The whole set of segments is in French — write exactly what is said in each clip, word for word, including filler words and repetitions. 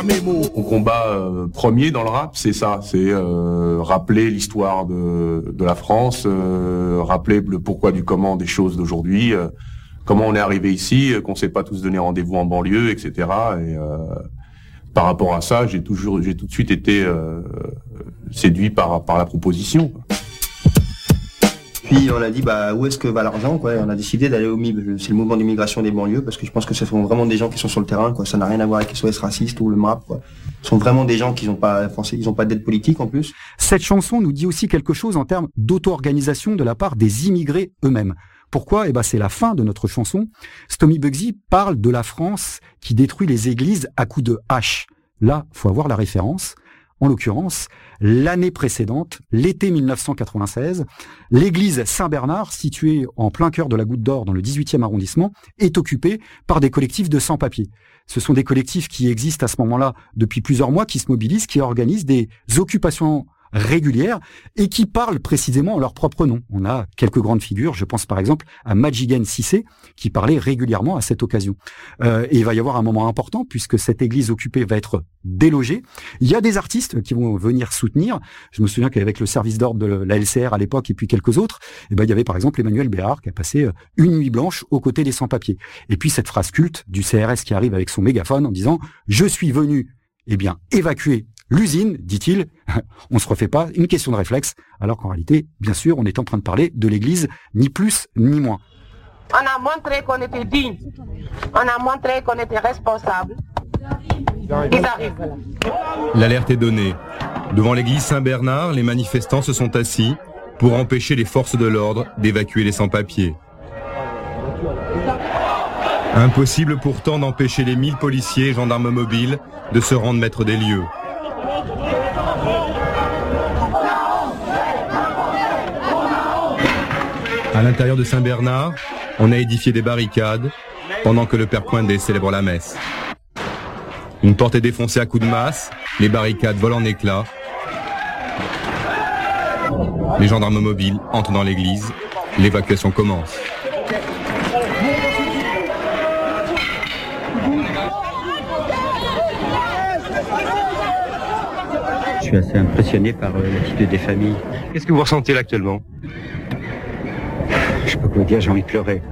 Mon combat euh, premier dans le rap, c'est ça, c'est euh, rappeler l'histoire de, de la France, euh, rappeler le pourquoi du comment des choses d'aujourd'hui, euh, comment on est arrivé ici, euh, qu'on s'est pas tous donné rendez-vous en banlieue, et cetera. Et euh, par rapport à ça, j'ai toujours, j'ai tout de suite été euh, séduit par par la proposition. Puis on a dit bah où est-ce que va l'argent quoi, et on a décidé d'aller au M I B, c'est le mouvement d'immigration des banlieues, parce que je pense que ce sont vraiment des gens qui sont sur le terrain quoi, ça n'a rien à voir avec S O S raciste ou le M R A P quoi. Ce sont vraiment des gens qui n'ont pas français, ils ont pas d'aide politique en plus. Cette chanson nous dit aussi quelque chose en termes d'auto-organisation de la part des immigrés eux-mêmes. Pourquoi ? Eh ben, c'est la fin de notre chanson. Stomy Bugsy parle de la France qui détruit les églises à coups de hache. Là, faut avoir la référence. En l'occurrence, l'année précédente, l'été mille neuf cent quatre-vingt-seize, l'église Saint-Bernard, située en plein cœur de la Goutte d'Or dans le dix-huitième arrondissement, est occupée par des collectifs de sans-papiers. Ce sont des collectifs qui existent à ce moment-là depuis plusieurs mois, qui se mobilisent, qui organisent des occupations régulières et qui parlent précisément en leur propre nom. On a quelques grandes figures, je pense par exemple à Madjiguène Cissé qui parlait régulièrement à cette occasion. Euh, et il va y avoir un moment important puisque cette église occupée va être délogée. Il y a des artistes qui vont venir soutenir. Je me souviens qu'avec le service d'ordre de la L C R à l'époque et puis quelques autres, eh ben, il y avait par exemple Emmanuel Béard qui a passé une nuit blanche aux côtés des sans-papiers. Et puis cette phrase culte du C R S qui arrive avec son mégaphone en disant « Je suis venu eh bien, évacuer l'usine, dit-il, on se refait pas, une question de réflexe, alors qu'en réalité, bien sûr, on est en train de parler de l'Église, ni plus ni moins. On a montré qu'on était digne, on a montré qu'on était responsable. Ils arrivent. L'alerte est donnée. Devant l'église Saint-Bernard, les manifestants se sont assis pour empêcher les forces de l'ordre d'évacuer les sans-papiers. Impossible pourtant d'empêcher les mille policiers et gendarmes mobiles de se rendre maîtres des lieux. À l'intérieur de Saint-Bernard, on a édifié des barricades pendant que le père Coindet célèbre la messe. Une porte est défoncée à coups de masse, les barricades volent en éclats. Les gendarmes mobiles entrent dans l'église, l'évacuation commence. Je suis assez impressionné par euh, l'attitude des familles. Qu'est-ce que vous ressentez là actuellement ? Je peux pas vous dire, j'ai envie de pleurer.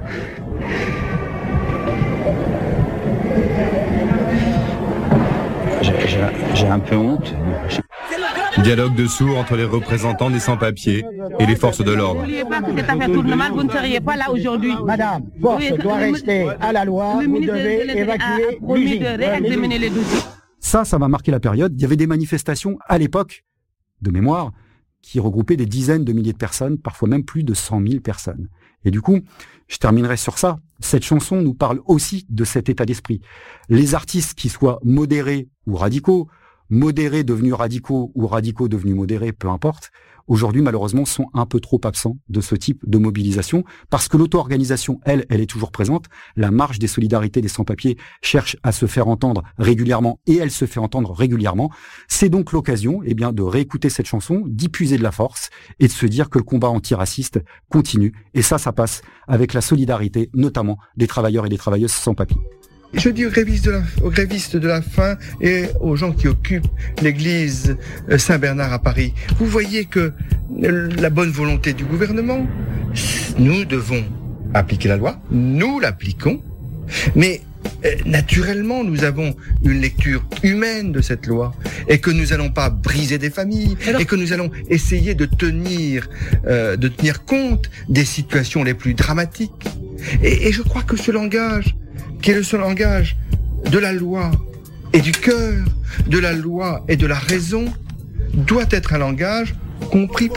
J'ai, j'ai, j'ai un peu honte. Dialogue de sourds entre les représentants des sans-papiers et les forces de l'ordre. N'oubliez pas que cette affaire tourne mal, vous ne seriez pas là aujourd'hui. Madame, force oui, doit le, rester à la loi, vous devez de évacuer l'usine. De réexaminer les dossiers. Ça, ça va marquer la période. Il y avait des manifestations à l'époque, de mémoire, qui regroupaient des dizaines de milliers de personnes, parfois même plus de cent mille personnes. Et du coup, je terminerai sur ça. Cette chanson nous parle aussi de cet état d'esprit. Les artistes qui soient modérés ou radicaux, modérés devenus radicaux ou radicaux devenus modérés, peu importe, aujourd'hui malheureusement sont un peu trop absents de ce type de mobilisation parce que l'auto-organisation, elle, elle est toujours présente. La marche des solidarités des sans-papiers cherche à se faire entendre régulièrement et elle se fait entendre régulièrement. C'est donc l'occasion eh bien, de réécouter cette chanson, d'y puiser de la force et de se dire que le combat antiraciste continue. Et ça, ça passe avec la solidarité, notamment des travailleurs et des travailleuses sans-papiers. Je dis aux grévistes, de la, aux grévistes de la faim et aux gens qui occupent l'église Saint-Bernard à Paris, vous voyez que la bonne volonté du gouvernement, nous devons appliquer la loi, nous l'appliquons, mais euh, naturellement nous avons une lecture humaine de cette loi et que nous n'allons pas briser des familles Alors... et que nous allons essayer de tenir, euh, de tenir compte des situations les plus dramatiques. Et, et je crois que ce langage qui est le seul langage de la loi et du cœur, de la loi et de la raison, doit être un langage compris par